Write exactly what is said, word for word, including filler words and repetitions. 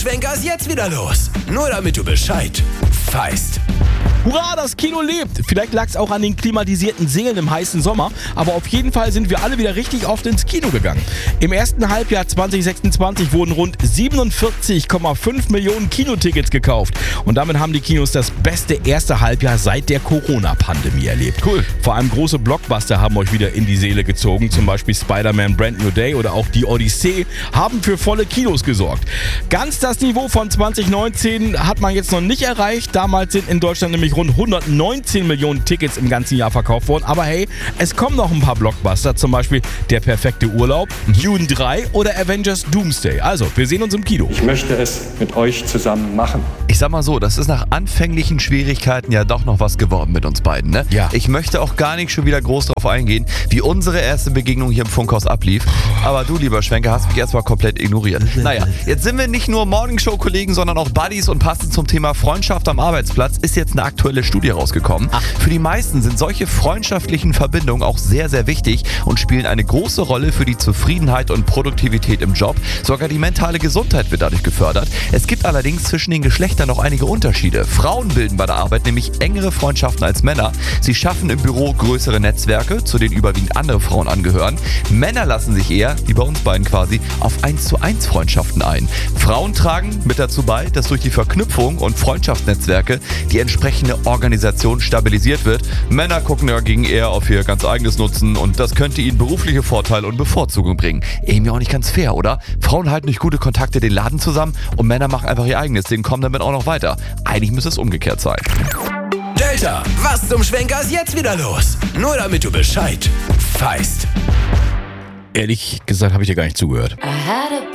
Schwenker ist jetzt wieder los. Nur damit du Bescheid weißt. Hurra, das Kino lebt! Vielleicht lag es auch an den klimatisierten Sälen im heißen Sommer, aber auf jeden Fall sind wir alle wieder richtig oft ins Kino gegangen. Im ersten Halbjahr zwanzig sechsundzwanzig wurden rund siebenundvierzig Komma fünf Millionen Kinotickets gekauft. Und damit haben die Kinos das beste erste Halbjahr seit der Corona-Pandemie erlebt. Cool. Vor allem große Blockbuster haben euch wieder in die Seele gezogen, zum Beispiel Spider-Man Brand New Day oder auch Die Odyssee, haben für volle Kinos gesorgt. Ganz das Niveau von zwanzig neunzehn hat man jetzt noch nicht erreicht. Damals sind in Deutschland nämlich rund hundertneunzehn Millionen Tickets im ganzen Jahr verkauft worden. Aber hey, es kommen noch ein paar Blockbuster, zum Beispiel Der perfekte Urlaub, Dune drei oder Avengers Doomsday. Also, wir sehen uns im Kino. Ich möchte es mit euch zusammen machen. Ich sag mal so, das ist nach anfänglichen Schwierigkeiten ja doch noch was geworden mit uns beiden, ne? Ja. Ich möchte auch gar nicht schon wieder groß drauf eingehen, wie unsere erste Begegnung hier im Funkhaus ablief. Aber du, lieber Schwenker, hast mich erstmal komplett ignoriert. Naja, jetzt sind wir nicht nur Morningshow-Kollegen, sondern auch Buddies und passend zum Thema Freundschaft am Arbeitsplatz ist jetzt eine aktuelle Studie rausgekommen. Ach. Für die meisten sind solche freundschaftlichen Verbindungen auch sehr, sehr wichtig und spielen eine große Rolle für die Zufriedenheit und Produktivität im Job. Sogar die mentale Gesundheit wird dadurch gefördert. Es gibt allerdings zwischen den Geschlechtern noch einige Unterschiede. Frauen bilden bei der Arbeit nämlich engere Freundschaften als Männer. Sie schaffen im Büro größere Netzwerke, zu denen überwiegend andere Frauen angehören. Männer lassen sich eher, wie bei uns beiden quasi, auf eins zu eins Freundschaften ein. Frauen tragen mit dazu bei, dass durch die Verknüpfung und Freundschaftsnetzwerke die entsprechende Organisation stabilisiert wird. Männer gucken dagegen eher auf ihr ganz eigenes Nutzen und das könnte ihnen berufliche Vorteile und Bevorzugung bringen. Irgendwie auch nicht ganz fair, oder? Frauen halten durch gute Kontakte den Laden zusammen und Männer machen einfach ihr eigenes Ding, kommen damit auch noch weiter. Eigentlich müsste es umgekehrt sein. Delta, was zum Schwenker ist jetzt wieder los? Nur damit du Bescheid weißt. Ehrlich gesagt habe ich dir gar nicht zugehört. I had a